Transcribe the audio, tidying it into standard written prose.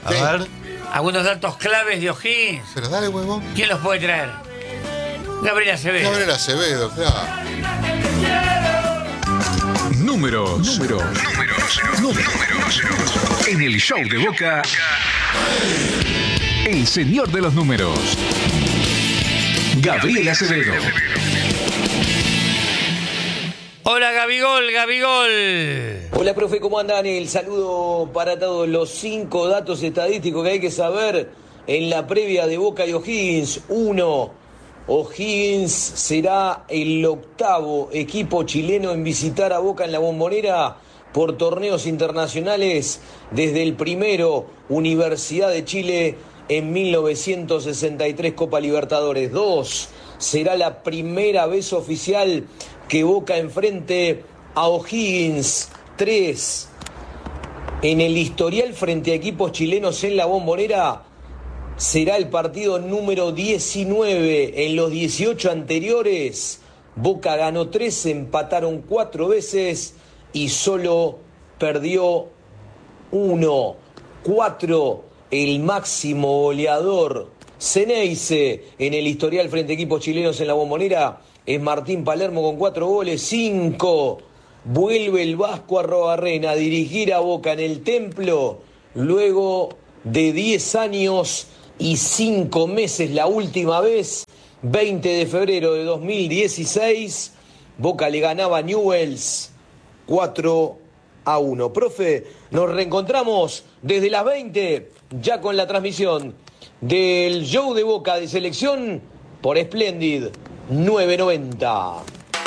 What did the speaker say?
A ver. Algunos datos claves de O'Higgins. Pero dale, huevón. ¿Quién los puede traer? Gabriel Acevedo. Gabriel Acevedo, claro. Números. En el show de Boca, el señor de los números, Gabriel Acevedo. Hola, Gabigol. Hola, profe, ¿cómo andan? El saludo para todos los 5 datos estadísticos que hay que saber en la previa de Boca y O'Higgins. 1. O'Higgins será el 8º equipo chileno en visitar a Boca en la Bombonera por torneos internacionales desde el primero, Universidad de Chile en 1963, Copa Libertadores. 2. Será la primera vez oficial que Boca enfrente a O'Higgins. 3. En el historial frente a equipos chilenos en la Bombonera será el partido número 19. En los 18 anteriores, Boca ganó 3, empataron 4 veces y solo perdió 1. 4. El máximo goleador Ceneice en el historial frente a equipos chilenos en la Bombonera es Martín Palermo con 4 goles. 5. Vuelve el Vasco Arrobarrena a dirigir a Boca en el Templo luego de 10 años y 5 meses la última vez. 20 de febrero de 2016, Boca le ganaba a Newell's 4-1. Profe, nos reencontramos desde las 20, ya con la transmisión del show de Boca de selección por Splendid 990.